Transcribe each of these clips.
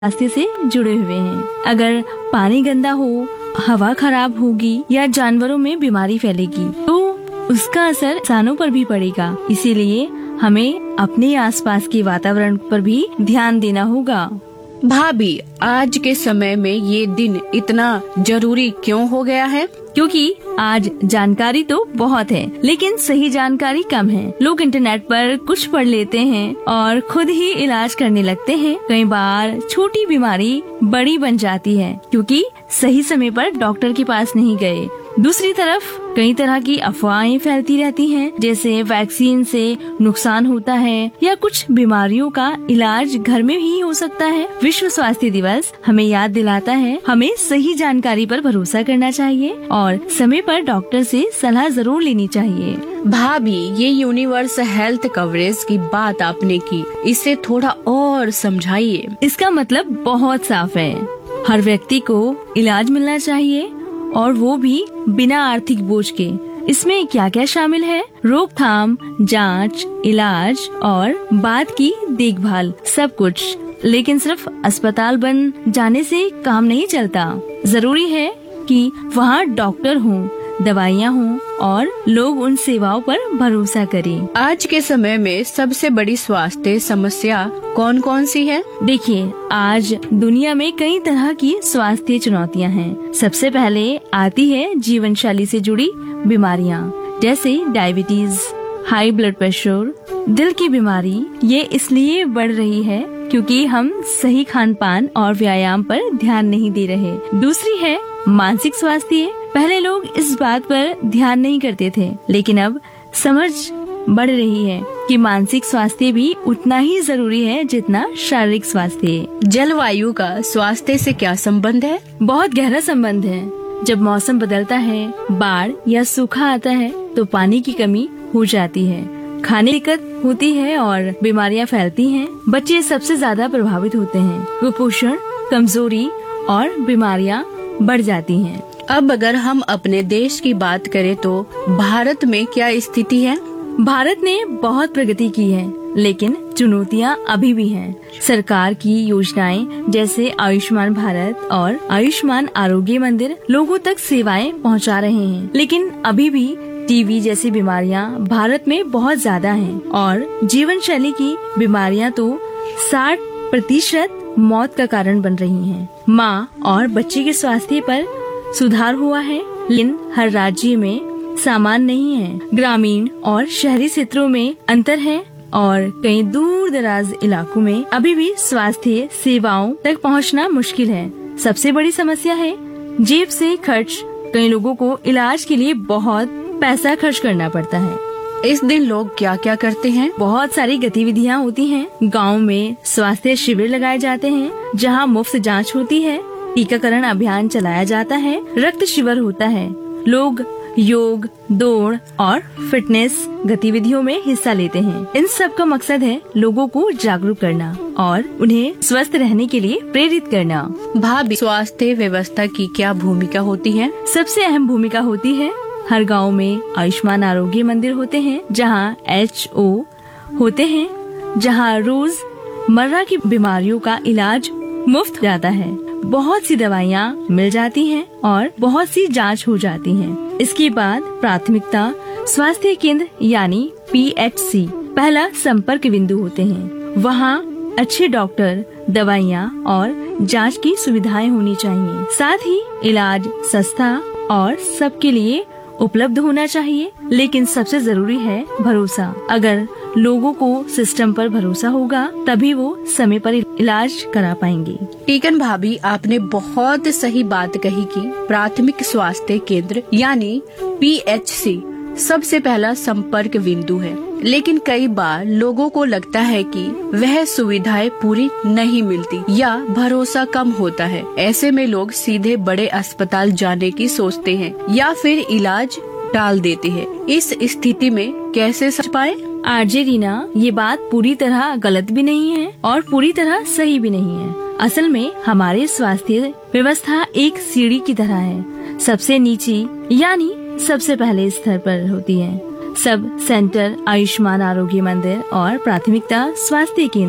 स्वास्थ्य से जुड़े हुए हैं। अगर पानी गंदा हो, हवा खराब होगी या जानवरों में बीमारी फैलेगी तो उसका असर इंसानों पर भी पड़ेगा। इसीलिए हमें अपने आसपास के वातावरण पर भी ध्यान देना होगा। भाभी, आज के समय में ये दिन इतना जरूरी क्यों हो गया है? क्योंकि आज जानकारी तो बहुत है लेकिन सही जानकारी कम है। लोग इंटरनेट पर कुछ पढ़ लेते हैं और खुद ही इलाज करने लगते हैं। कई बार छोटी बीमारी बड़ी बन जाती है क्योंकि सही समय पर डॉक्टर के पास नहीं गए। दूसरी तरफ कई तरह की अफवाहें फैलती रहती हैं, जैसे वैक्सीन से नुकसान होता है या कुछ बीमारियों का इलाज घर में ही हो सकता है। विश्व स्वास्थ्य दिवस हमें याद दिलाता है हमें सही जानकारी पर भरोसा करना चाहिए और समय पर डॉक्टर से सलाह जरूर लेनी चाहिए। भाभी, ये यूनिवर्सल हेल्थ कवरेज की बात आपने की, इसे थोड़ा और समझाइए। इसका मतलब बहुत साफ है, हर व्यक्ति को इलाज मिलना चाहिए और वो भी बिना आर्थिक बोझ के। इसमें क्या क्या शामिल है? रोकथाम, जांच, इलाज और बाद की देखभाल, सब कुछ। लेकिन सिर्फ अस्पताल बन जाने से काम नहीं चलता। जरूरी है कि वहाँ डॉक्टर हों, दवाइयाँ हों और लोग उन सेवाओं पर भरोसा करें। आज के समय में सबसे बड़ी स्वास्थ्य समस्या कौन कौन सी है? देखिए, आज दुनिया में कई तरह की स्वास्थ्य चुनौतियां हैं। सबसे पहले आती है जीवन शैली से जुड़ी बीमारियां, जैसे डायबिटीज, हाई ब्लड प्रेशर, दिल की बीमारी। ये इसलिए बढ़ रही है क्योंकि हम सही खान पान और व्यायाम पर ध्यान नहीं दे रहे। दूसरी है मानसिक स्वास्थ्य। पहले लोग इस बात पर ध्यान नहीं करते थे, लेकिन अब समझ बढ़ रही है कि मानसिक स्वास्थ्य भी उतना ही जरूरी है जितना शारीरिक स्वास्थ्य। जलवायु का स्वास्थ्य से क्या संबंध है? बहुत गहरा संबंध है। जब मौसम बदलता है, बाढ़ या सूखा आता है तो पानी की कमी हो जाती है, खाने की दिक्कत होती है और बीमारियां फैलती हैं। बच्चे सबसे ज्यादा प्रभावित होते हैं। कुपोषण, कमजोरी और बीमारियां बढ़ जाती हैं। अब अगर हम अपने देश की बात करें तो भारत में क्या स्थिति है? भारत ने बहुत प्रगति की है, लेकिन चुनौतियां अभी भी हैं। सरकार की योजनाएं जैसे आयुष्मान भारत और आयुष्मान आरोग्य मंदिर लोगों तक सेवाएं पहुंचा रहे हैं, लेकिन अभी भी टीबी जैसी बीमारियां भारत में बहुत ज्यादा हैं और जीवन शैली की बीमारियां तो 60% मौत का कारण बन रही हैं। माँ और बच्चे के स्वास्थ्य पर सुधार हुआ है, लेकिन हर राज्य में समान नहीं है। ग्रामीण और शहरी क्षेत्रों में अंतर है और कई दूर दराज इलाकों में अभी भी स्वास्थ्य सेवाओं तक पहुंचना मुश्किल है। सबसे बड़ी समस्या है जेब से खर्च। कई लोगों को इलाज के लिए बहुत पैसा खर्च करना पड़ता है। इस दिन लोग क्या क्या करते हैं? बहुत सारी गतिविधियाँ होती हैं। गांव में स्वास्थ्य शिविर लगाए जाते हैं जहां मुफ्त जांच होती है, टीकाकरण अभियान चलाया जाता है, रक्त शिविर होता है। लोग योग, दौड़ और फिटनेस गतिविधियों में हिस्सा लेते हैं। इन सब का मकसद है लोगों को जागरूक करना और उन्हें स्वस्थ रहने के लिए प्रेरित करना। भाभी, स्वास्थ्य व्यवस्था की क्या भूमिका होती है? सबसे अहम भूमिका होती है। हर गांव में आयुष्मान आरोग्य मंदिर होते हैं जहां HO होते हैं, जहां रोज मर्रा की बीमारियों का इलाज मुफ्त जाता है। बहुत सी दवाइयाँ मिल जाती हैं और बहुत सी जांच हो जाती हैं। इसके बाद प्राथमिकता स्वास्थ्य केंद्र यानी PHC पहला संपर्क बिंदु होते हैं। वहाँ अच्छे डॉक्टर, दवाइयाँ और जांच की सुविधाएं होनी चाहिए। साथ ही इलाज सस्ता और सबके लिए उपलब्ध होना चाहिए। लेकिन सबसे जरूरी है भरोसा। अगर लोगों को सिस्टम पर भरोसा होगा तभी वो समय पर इलाज करा पाएंगे। टीकन भाभी, आपने बहुत सही बात कही कि प्राथमिक स्वास्थ्य केंद्र यानी PHC सबसे पहला संपर्क बिंदु है। लेकिन कई बार लोगों को लगता है कि वह सुविधाएं पूरी नहीं मिलती या भरोसा कम होता है। ऐसे में लोग सीधे बड़े अस्पताल जाने की सोचते हैं या फिर इलाज टाल देते हैं। इस स्थिति में कैसे समझ पाए? आरजे रीना, ये बात पूरी तरह गलत भी नहीं है और पूरी तरह सही भी नहीं है। असल में हमारे स्वास्थ्य व्यवस्था एक सीढ़ी की तरह है। सबसे नीचे यानी सबसे पहले स्तर पर होती है। सब सेंटर, आयुष्मान आरोग्य मंदिर और प्राथमिकता स्वास्थ्य केंद्र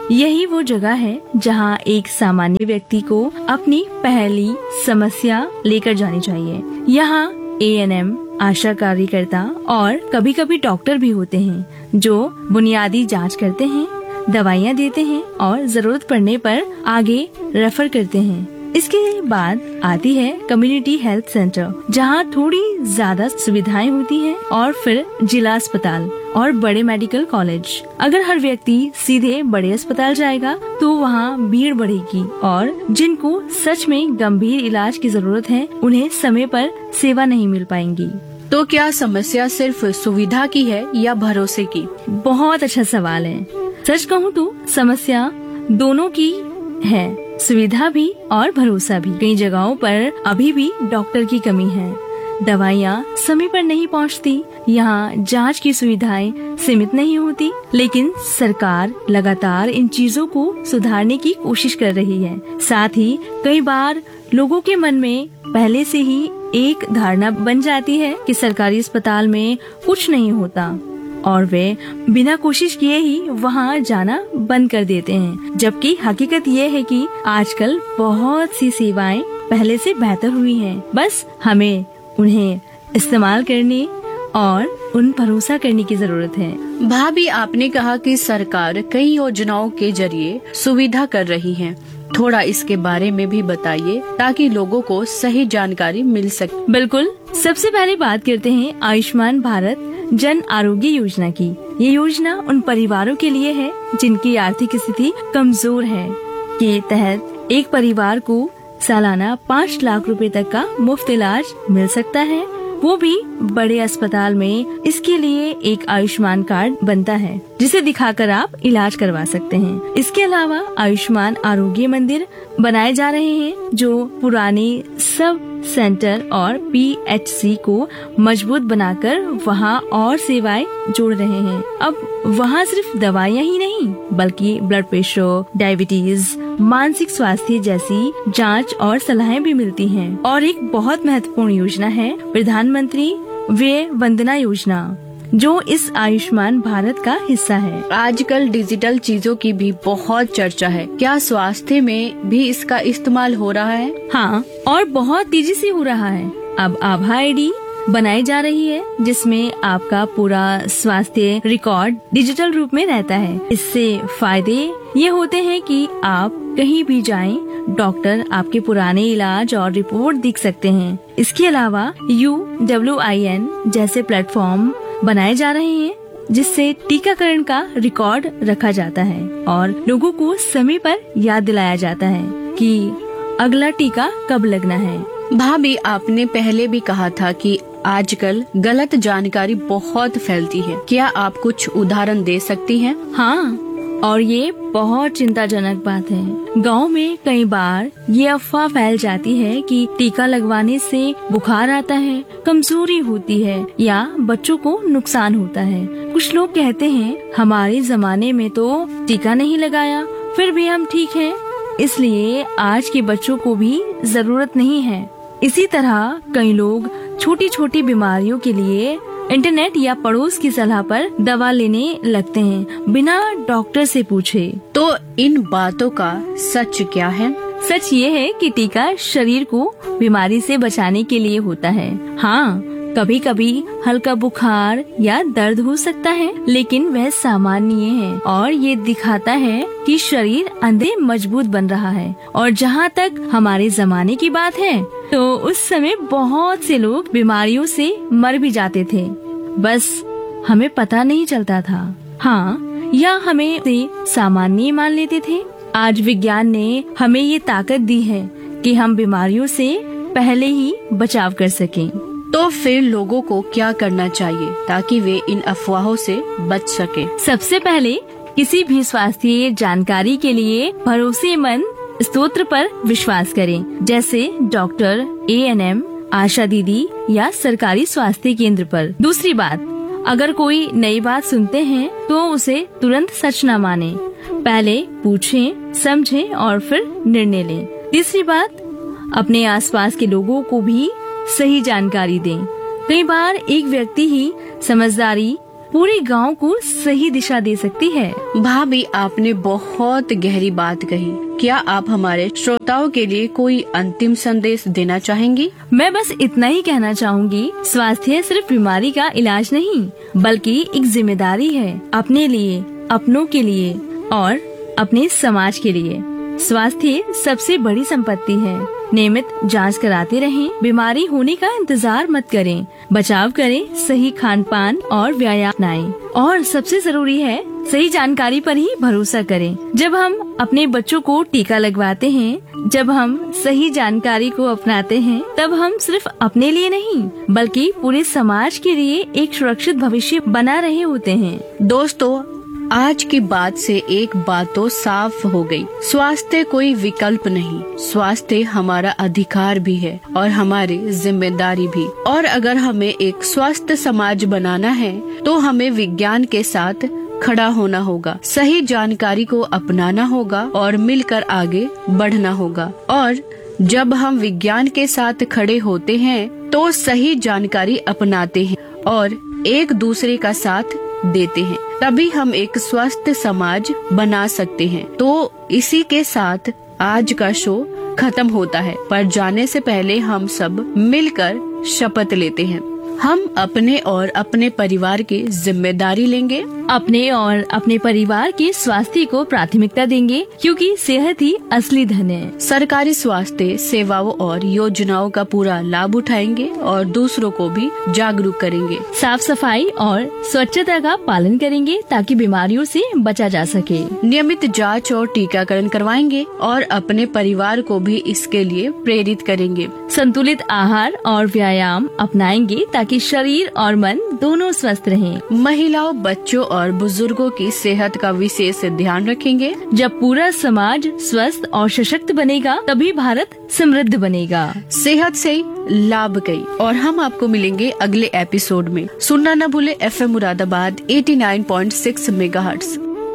यही वो जगह है जहाँ एक सामान्य व्यक्ति को अपनी पहली समस्या लेकर जानी चाहिए। यहाँ ANM, आशा कार्यकर्ता और कभी कभी डॉक्टर भी होते हैं जो बुनियादी जांच करते हैं, दवाइयाँ देते हैं और जरूरत पड़ने पर आगे रेफर करते हैं। इसके बाद आती है कम्युनिटी हेल्थ सेंटर, जहाँ थोड़ी ज्यादा सुविधाएं होती हैं, और फिर जिला अस्पताल और बड़े मेडिकल कॉलेज। अगर हर व्यक्ति सीधे बड़े अस्पताल जाएगा तो वहाँ भीड़ बढ़ेगी और जिनको सच में गंभीर इलाज की जरूरत है उन्हें समय पर सेवा नहीं मिल पाएंगी। तो क्या समस्या सिर्फ सुविधा की है या भरोसे की? बहुत अच्छा सवाल है। सच कहूँ तो समस्या दोनों की है, सुविधा भी और भरोसा भी। कई जगहों पर अभी भी डॉक्टर की कमी है, दवाइयाँ समय पर नहीं पहुँचती, यहाँ जांच की सुविधाएं सीमित नहीं होती, लेकिन सरकार लगातार इन चीजों को सुधारने की कोशिश कर रही है। साथ ही कई बार लोगों के मन में पहले से ही एक धारणा बन जाती है कि सरकारी अस्पताल में कुछ नहीं होता और वे बिना कोशिश किए ही वहाँ जाना बंद कर देते हैं। जबकि हकीकत ये है कि आजकल बहुत सी सेवाएं पहले से बेहतर हुई हैं। बस हमें उन्हें इस्तेमाल करने और उन भरोसा करने की जरूरत है। भाभी, आपने कहा कि सरकार कई योजनाओं के जरिए सुविधा कर रही है, थोड़ा इसके बारे में भी बताइए ताकि लोगों को सही जानकारी मिल सके। बिल्कुल, सबसे पहले बात करते हैं आयुष्मान भारत जन आरोग्य योजना की। ये योजना उन परिवारों के लिए है जिनकी आर्थिक स्थिति कमजोर है। के तहत एक परिवार को सालाना 5 लाख रुपए तक का मुफ्त इलाज मिल सकता है, वो भी बड़े अस्पताल में। इसके लिए एक आयुष्मान कार्ड बनता है जिसे दिखाकर आप इलाज करवा सकते हैं। इसके अलावा आयुष्मान आरोग्य मंदिर बनाए जा रहे हैं जो पुराने सब सेंटर और PHC को मजबूत बनाकर वहाँ और सेवाएं जोड़ रहे हैं। अब वहाँ सिर्फ दवाइयाँ ही नहीं बल्कि ब्लड प्रेशर, डायबिटीज, मानसिक स्वास्थ्य जैसी जांच और सलाहें भी मिलती हैं। और एक बहुत महत्वपूर्ण योजना है प्रधानमंत्री व्यय वंदना योजना, जो इस आयुष्मान भारत का हिस्सा है। आजकल डिजिटल चीजों की भी बहुत चर्चा है, क्या स्वास्थ्य में भी इसका इस्तेमाल हो रहा है? हाँ, और बहुत तेजी से हो रहा है। अब आभा ID बनाई जा रही है जिसमें आपका पूरा स्वास्थ्य रिकॉर्ड डिजिटल रूप में रहता है। इससे फायदे ये होते हैं कि आप कहीं भी जाएं, डॉक्टर आपके पुराने इलाज और रिपोर्ट देख सकते हैं। इसके अलावा UWIN जैसे प्लेटफॉर्म बनाए जा रहे हैं जिससे टीकाकरण का रिकॉर्ड रखा जाता है और लोगों को समय पर याद दिलाया जाता है कि अगला टीका कब लगना है। भाभी, आपने पहले भी कहा था कि आजकल गलत जानकारी बहुत फैलती है, क्या आप कुछ उदाहरण दे सकती हैं? हाँ, और ये बहुत चिंताजनक बात है। गांव में कई बार ये अफवाह फैल जाती है कि टीका लगवाने से बुखार आता है, कमजोरी होती है या बच्चों को नुकसान होता है। कुछ लोग कहते हैं हमारे जमाने में तो टीका नहीं लगाया फिर भी हम ठीक हैं, इसलिए आज के बच्चों को भी जरूरत नहीं है। इसी तरह कई लोग छोटी छोटी बीमारियों के लिए इंटरनेट या पड़ोस की सलाह पर दवा लेने लगते हैं बिना डॉक्टर से पूछे। तो इन बातों का सच क्या है? सच ये है कि टीका शरीर को बीमारी से बचाने के लिए होता है। हाँ, कभी कभी हल्का बुखार या दर्द हो सकता है, लेकिन वह सामान्य है और ये दिखाता है कि शरीर अंदर मजबूत बन रहा है। और जहाँ तक हमारे जमाने की बात है तो उस समय बहुत से लोग बीमारियों से मर भी जाते थे, बस हमें पता नहीं चलता था। हाँ, या हमें से सामान्य मान लेते थे। आज विज्ञान ने हमें ये ताकत दी है कि हम बीमारियों से पहले ही बचाव कर सकें। तो फिर लोगों को क्या करना चाहिए ताकि वे इन अफवाहों से बच सके? सबसे पहले किसी भी स्वास्थ्य जानकारी के लिए भरोसेमंद स्रोत पर विश्वास करें, जैसे डॉक्टर, ANM, आशा दीदी या सरकारी स्वास्थ्य केंद्र पर। दूसरी बात, अगर कोई नई बात सुनते हैं तो उसे तुरंत सच न माने, पहले पूछें, समझें और फिर निर्णय लें। तीसरी बात, अपने आसपास के लोगों को भी सही जानकारी दें। कई बार एक व्यक्ति ही समझदारी पूरे गांव को सही दिशा दे सकती है। भाभी, आपने बहुत गहरी बात कही। क्या आप हमारे श्रोताओं के लिए कोई अंतिम संदेश देना चाहेंगी? मैं बस इतना ही कहना चाहूँगी, स्वास्थ्य सिर्फ बीमारी का इलाज नहीं, बल्कि एक जिम्मेदारी है अपने लिए, अपनों के लिए और अपने समाज के लिए। स्वास्थ्य सबसे बड़ी संपत्ति है। नियमित जांच कराते रहें, बीमारी होने का इंतजार मत करें, बचाव करें, सही खान पान और व्यायाम अपनाएं और सबसे जरूरी है सही जानकारी पर ही भरोसा करें। जब हम अपने बच्चों को टीका लगवाते हैं, जब हम सही जानकारी को अपनाते हैं, तब हम सिर्फ अपने लिए नहीं बल्कि पूरे समाज के लिए एक सुरक्षित भविष्य बना रहे होते हैं। दोस्तों, आज की बात से एक बात तो साफ हो गई, स्वास्थ्य कोई विकल्प नहीं, स्वास्थ्य हमारा अधिकार भी है और हमारी जिम्मेदारी भी। और अगर हमें एक स्वस्थ समाज बनाना है तो हमें विज्ञान के साथ खड़ा होना होगा, सही जानकारी को अपनाना होगा और मिलकर आगे बढ़ना होगा। और जब हम विज्ञान के साथ खड़े होते हैं तो सही जानकारी अपनाते हैं और एक दूसरे का साथ देते हैं, तभी हम एक स्वस्थ समाज बना सकते हैं। तो इसी के साथ आज का शो खत्म होता है, पर जाने से पहले हम सब मिलकर शपथ लेते हैं, हम अपने और अपने परिवार की जिम्मेदारी लेंगे, अपने और अपने परिवार के स्वास्थ्य को प्राथमिकता देंगे, क्योंकि सेहत ही असली धन है। सरकारी स्वास्थ्य सेवाओं और योजनाओं का पूरा लाभ उठाएंगे और दूसरों को भी जागरूक करेंगे। साफ सफाई और स्वच्छता का पालन करेंगे ताकि बीमारियों से बचा जा सके। नियमित जांच और टीकाकरण करवाएंगे और अपने परिवार को भी इसके लिए प्रेरित करेंगे। संतुलित आहार और व्यायाम अपनाएंगे ताकि शरीर और मन दोनों स्वस्थ रहें। महिलाओं, बच्चों और बुजुर्गों की सेहत का विशेष ध्यान रखेंगे। जब पूरा समाज स्वस्थ और सशक्त बनेगा तभी भारत समृद्ध बनेगा। सेहत से लाभ गई और हम आपको मिलेंगे अगले एपिसोड में। सुनना न भूले FM मुरादाबाद 89.6 मेगाहर्ट्ज।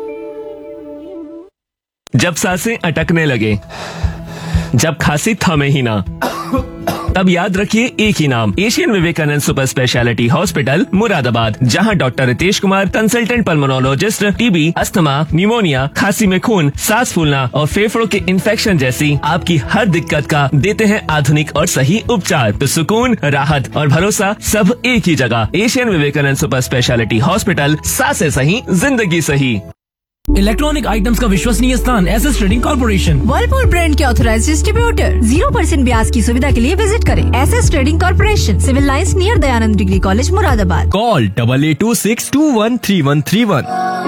जब सांसें अटकने लगे, जब खांसी थमे ही ना, तब याद रखिए एक ही नाम, Asian Vivekananda super speciality hospital Moradabad, जहां doctor Ritesh Kumar, consultant pulmonologist, TB, asthma, pneumonia, खांसी में खून, सांस फूलना और फेफड़ों के इन्फेक्शन जैसी आपकी हर दिक्कत का देते हैं आधुनिक और सही उपचार। तो सुकून, राहत और भरोसा सब एक ही जगह। Asian Vivekananda super speciality hospital, सांसें सही, जिंदगी सही। इलेक्ट्रॉनिक आइटम्स का विश्वसनीय स्थान SS trading corporation, Whirlpool brand के ऑथराइज्ड डिस्ट्रीब्यूटर। 0% ब्याज की सुविधा के लिए विजिट करें SS trading corporation, civil lines near Dayanand degree college Moradabad. Call 8826213131।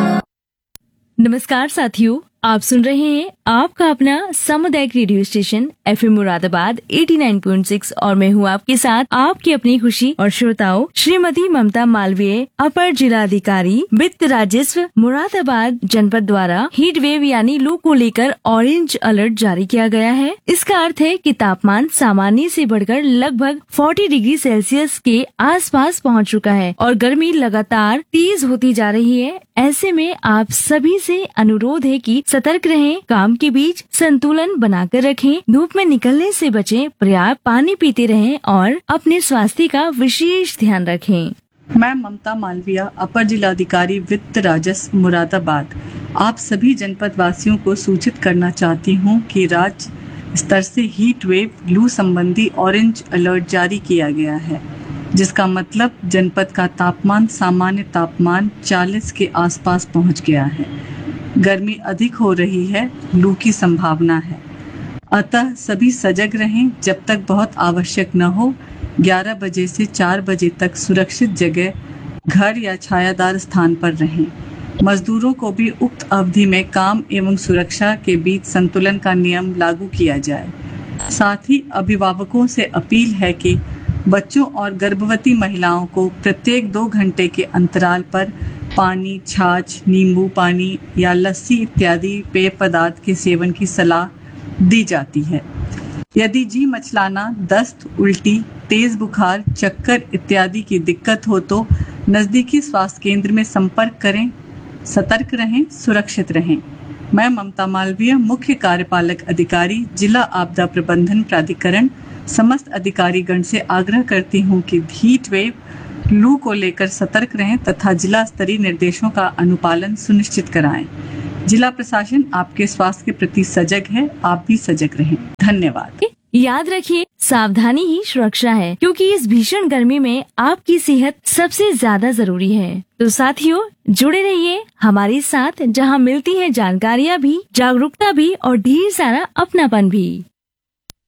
नमस्कार साथियों, आप सुन रहे हैं आपका अपना सामुदायिक रेडियो स्टेशन FM मुरादाबाद 89.6 और मैं हूँ आपके साथ आपकी अपनी खुशी और श्रोताओं श्रीमती ममता मालवीय, अपर जिला अधिकारी वित्त राजस्व मुरादाबाद जनपद द्वारा हीट वेव यानी लू को लेकर ऑरेंज अलर्ट जारी किया गया है। इसका अर्थ है कि तापमान सामान्य से बढ़कर लगभग 40 डिग्री सेल्सियस के आसपास पहुँच चुका है और गर्मी लगातार तेज होती जा रही है। ऐसे में आप सभी से अनुरोध है कि सतर्क रहें, काम के बीच संतुलन बनाकर रखें, धूप में निकलने से बचें, पर्याप्त पानी पीते रहें और अपने स्वास्थ्य का विशेष ध्यान रखें। मैं ममता मालवीय, अपर जिलाधिकारी वित्त राजस्व मुरादाबाद, आप सभी जनपद वासियों को सूचित करना चाहती हूँ कि राज्य स्तर से हीट वेव लू संबंधी ऑरेंज अलर्ट जारी किया गया है, जिसका मतलब जनपद का तापमान सामान्य तापमान 40 के आसपास पहुंच गया है। गर्मी अधिक हो रही है, लू की संभावना है, अतः सभी सजग रहें। जब तक बहुत आवश्यक न हो 11 बजे से 4 बजे तक सुरक्षित जगह, घर या छायादार स्थान पर रहें। मजदूरों को भी उक्त अवधि में काम एवं सुरक्षा के बीच संतुलन का नियम लागू किया जाए। साथ ही अभिभावकों से अपील है कि बच्चों और गर्भवती महिलाओं को प्रत्येक 2 घंटे के अंतराल पर पानी, छाछ, नींबू पानी या लस्सी इत्यादि पेय पदार्थ के सेवन की सलाह दी जाती है। यदि जी मचलाना, दस्त, उल्टी, तेज बुखार, चक्कर इत्यादि की दिक्कत हो तो नजदीकी स्वास्थ्य केंद्र में संपर्क करें। सतर्क रहें, सुरक्षित रहें। मैं ममता मालवीय, मुख्य कार्यपालक अधिकारी, जिला आपदा प्रबंधन प्राधिकरण, समस्त अधिकारीगण से आग्रह करती हूँ कि हीट वेव लू को लेकर सतर्क रहें तथा जिला स्तरीय निर्देशों का अनुपालन सुनिश्चित कराएं। जिला प्रशासन आपके स्वास्थ्य के प्रति सजग है, आप भी सजग रहें। धन्यवाद। याद रखिए, सावधानी ही सुरक्षा है, क्योंकि इस भीषण गर्मी में आपकी सेहत सबसे ज्यादा जरूरी है। तो साथियों, जुड़े रहिए हमारे साथ, जहां मिलती है जानकारियाँ भी, जागरूकता भी और ढेर सारा अपनापन भी।